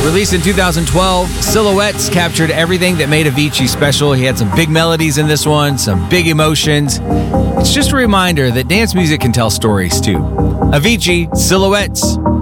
Released in 2012, Silhouettes captured everything that made Avicii special. He had some big melodies in this one, some big emotions. It's just a reminder that dance music can tell stories too. Avicii, Silhouettes.